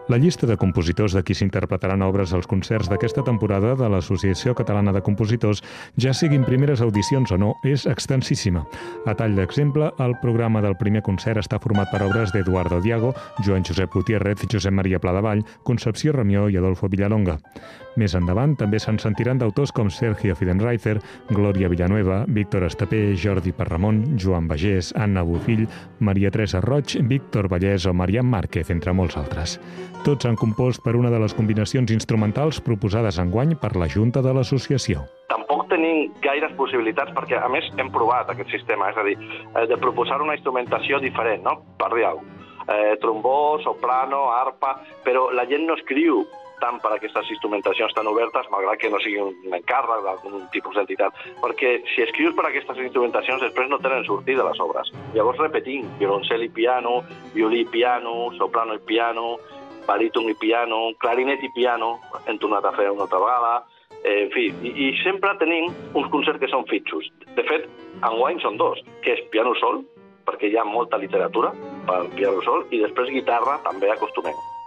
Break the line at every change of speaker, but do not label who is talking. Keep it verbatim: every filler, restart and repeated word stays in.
La llista de compositors de qui s'interpretaran obres als concerts d'aquesta temporada de l'Associació Catalana de Compositors, ja siguin primeres audicions o no, és extensíssima. A tall d'exemple, el programa del primer concert està format per obres d'Eduardo Diago, Joan Josep Gutiérrez, Josep Maria Pladevall, Concepció Ramió i Adolfo Villalonga. Més endavant també se'n sentiran d'autors com Sergio Fidenreiser, Glòria Villanueva, Víctor Estapé, Jordi Parramon, Joan Bagés, Anna Bofill, Maria Teresa Roig, Víctor Vallès o Marian Márquez, entre molts altres. Tots han compost per una de les combinacions instrumentals proposades enguany per la Junta de l'Associació.
Tampoc tenim gaires possibilitats perquè, a més, hem provat aquest sistema, és a dir, de proposar una instrumentació diferent, no? Per dir alguna cosa. Eh, trombó, soprano, arpa, però la gent no escriu tant per aquestes instrumentacions tan obertes, malgrat que no sigui un encàrrec d'algun tipus d'entitat, perquè si escrius per aquestes instrumentacions després no tenen sortida les obres. Llavors repetim, violoncel i piano, violí i piano, soprano i piano, baríton i piano, clarinet i piano, hem tornat a fer una altra vegada, eh, en fi, i, i sempre tenim uns concerts que són fitxos. De fet, enguany són dos, que és piano sol, perquè hi ha molta literatura per piano sol, i després guitarra també acostumem.